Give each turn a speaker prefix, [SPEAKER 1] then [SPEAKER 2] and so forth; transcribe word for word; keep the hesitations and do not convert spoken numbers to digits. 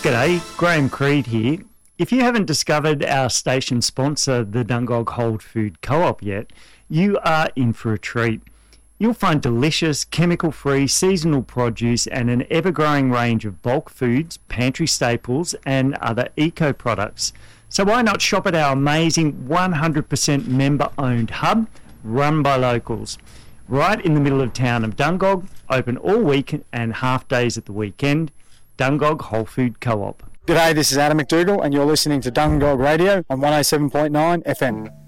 [SPEAKER 1] G'day, Graham Creed here. If you haven't discovered our station sponsor, the Dungog Whole Food Co-op yet, you are in for a treat. You'll find delicious, chemical-free, seasonal produce and an ever-growing range of bulk foods, pantry staples and other eco-products. So why not shop at our amazing one hundred percent member-owned hub, run by locals, right in the middle of town of Dungog, open all week and half days at the weekend. Dungog Whole Food Co-op.
[SPEAKER 2] G'day, this is Adam McDougall and you're listening to Dungog Radio on one oh seven point nine F M.